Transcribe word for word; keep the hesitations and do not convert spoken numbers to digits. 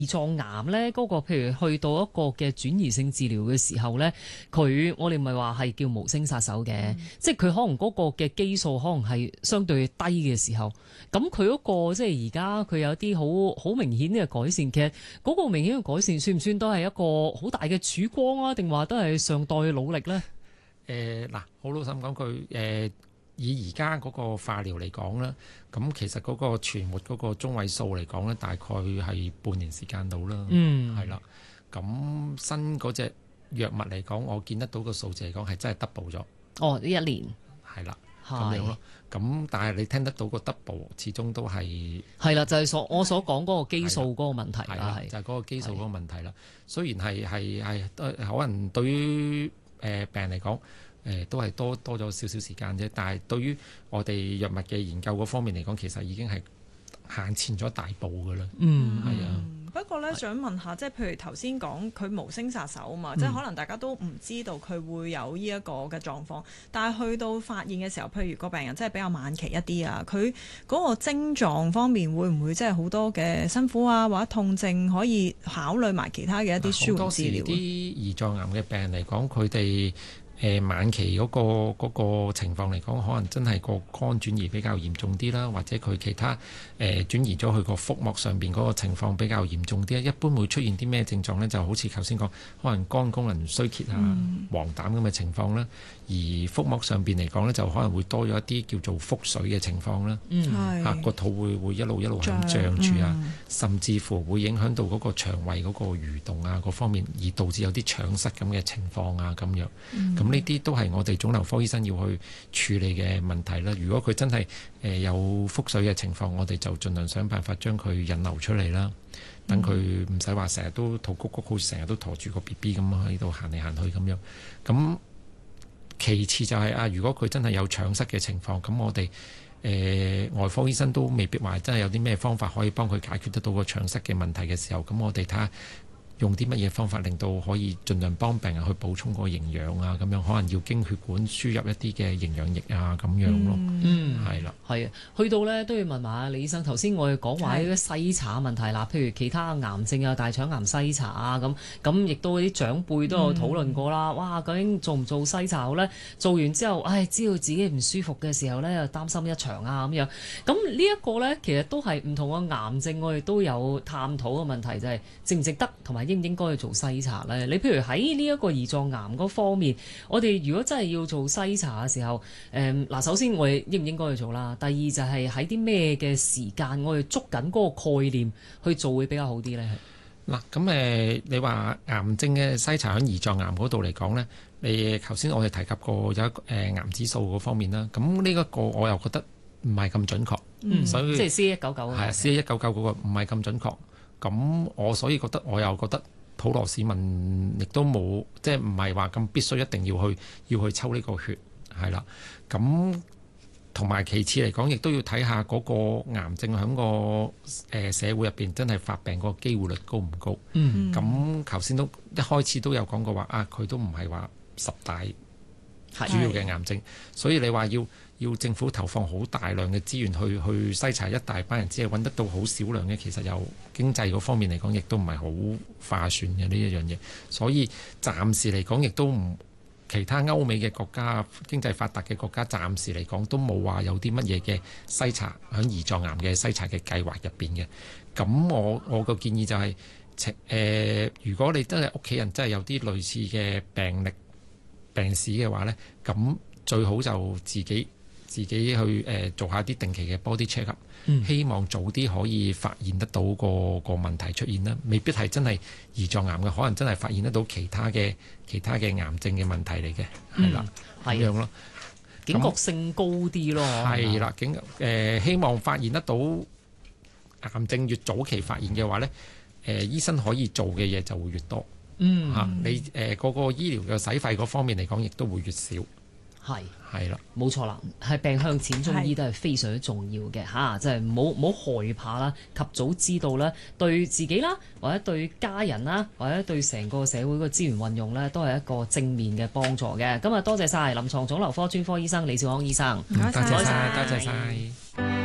胰臟癌咧，嗰、嗰個譬如去到一個嘅轉移性治療嘅時候咧，佢我哋咪話係叫無聲殺手嘅，嗯、即係佢可能嗰個嘅基數可能係相對低嘅時候，咁佢嗰個即係而家佢有啲好好明顯嘅改善，其實嗰個明顯嘅改善算唔算都係一個好大嘅曙光啊？定話都係尚待努力咧？誒、 呃，嗱，好老實講句誒。呃以而家嗰個化療嚟講咧，咁其實嗰個存活嗰個中位數嚟講咧，大概係半年時間到啦。嗯，係啦。咁新嗰隻藥物嚟講，我見得到個數字嚟講係真係 double 咗。 哦，呢一年係啦，咁樣咯。咁但係你聽得到個 double，始終都係係啦，就係、是、所我所講嗰個基數嗰個問題啦，係就係、是、嗰個基數嗰個問題啦。雖然係係係可能對於誒、呃、病人嚟講。誒、呃、都係多多咗少少時間啫，但係對於我哋藥物嘅研究嗰方面嚟講，其實已經係行前咗大步㗎啦。 嗯， 係啊。 不過咧，想問下，即係譬如頭先講佢無聲殺手啊嘛，嗯、即係可能大家都唔知道佢會有呢一個嘅狀況，但係去到發現嘅時候，譬如個病人真係比較晚期一啲啊，佢嗰個症狀方面會唔會即係好多嘅辛苦啊，或者痛症可以考慮埋其他嘅一啲舒緩治療？好多時啲胰臟癌嘅病人嚟講，佢哋誒晚期嗰、嗰個嗰個情況嚟講，可能真係個肝轉移比較嚴重啲啦，或者佢其他誒、呃、轉移咗去個腹膜上邊嗰個情況比較嚴重啲。一般會出現啲咩症狀呢？就好似頭先講，可能肝功能衰竭啊、嗯、黃疸咁嘅情況啦。而腹膜上邊嚟講呢，就可能會多咗一啲叫做腹水嘅情況啦。嗯，嚇個肚會會一路一路咁脹住啊，嗯、甚至乎會影響到嗰個腸胃嗰個蠕動啊嗰方面，而導致有啲腸塞咁嘅情況啊咁樣。咁呢啲都係我哋腫瘤科醫生要去處理嘅問題啦。如果佢真係誒有腹水嘅情況，我哋就盡量想辦法將佢引流出嚟啦。等佢唔使話成日都肚谷谷，好似成日都陀住個 B B 咁喺度行嚟行去咁樣。咁其次就係、是、啊，如果佢真係有腸塞嘅情況，咁我哋誒、呃、外科醫生都未必話真係有啲咩方法可以幫佢解決得到個腸塞嘅問題嘅時候，咁我哋睇下用啲乜嘢方法令到可以盡量幫病人去補充個營養啊，咁樣可能要經血管輸入一啲嘅營養液啊，咁樣咯。嗯，係啦， 係啊，去到咧都要問埋李醫生。頭先我哋講話啲篩查問題啦，譬如其他癌症啊、大腸癌篩查啊，咁咁亦都啲長輩都有討論過啦。嗯、哇，究竟做唔做篩查好咧？做完之後，唉，知道自己唔舒服嘅時候咧，又擔心一場啊咁樣。咁呢一個咧，其實都係唔同嘅癌症，我哋都有探討嘅問題，就係、是、值唔值得同埋應唔應該去做篩查咧？你譬如喺呢一個胰臟癌嗰方面，我哋如果真係要做篩查嘅時候，誒、嗯、嗱，首先我哋應唔應該去做啦？第二就係喺啲咩嘅時間，我哋捉緊嗰個概念去做會比較好啲咧？ 嗱，咁誒，你話癌症嘅篩查喺胰臟癌嗰度嚟講咧，你頭先我哋提及過有一個誒癌指數嗰方面啦，咁呢一個我又覺得唔係咁準確，嗯、所以即係 C A 一九九係啊 ，C A 一九九嗰個唔係咁準確。咁我所以覺得我又覺得普羅市民亦都冇，即係唔係話咁必須一定要去要去抽呢個血係啦。咁同埋其次嚟講，亦都要睇下嗰個癌症喺個誒社會入邊真係發病個機會率高唔高。嗯，咁頭先都一開始都有講過話啊，佢都唔係話十大主要嘅癌症，所以你話要要政府投放好大量嘅資源去去篩查一大班人，只係揾得到好少量嘅，其實由經濟嗰方面嚟講，亦都唔係好划算嘅呢一樣嘢。所以暫時嚟講，亦都唔其他歐美嘅國家、經濟發達嘅國家，暫時嚟講都冇話有啲乜嘢嘅篩查喺胰臟癌嘅篩查嘅計劃入邊嘅。咁我我個建議就係、是，誒、呃，如果你真係屋企人真係有啲類似嘅病歷、病史嘅話呢，咁最好就自己自己去誒、呃、做下啲定期嘅 body check up，嗯、希望早啲可以發現得到個個問題出現啦。未必係真係胰臟癌嘅，可能真係發現得到其他嘅其他嘅癌症嘅問題嚟嘅，係啦、嗯，咁樣咯， 警覺性高啲咯， 係啦，警誒、呃、希望發現得到癌症越早期發現嘅話呢，誒、呃、醫生可以做嘅嘢就會越多。嗯，嚇、啊、你誒個、呃、個醫療嘅使費嗰方面嚟講，亦都會越少。係係啦，冇錯啦，係病向淺中醫都係非常之重要嘅嚇，即係唔好唔好害怕啦，及早知道啦，對自己啦，或者對家人啦，或者對成個社會個資源運用咧，都係一個正面嘅幫助嘅。咁啊，多謝晒臨床腫瘤科專科醫生李兆康醫生， 唔該曬，多謝晒。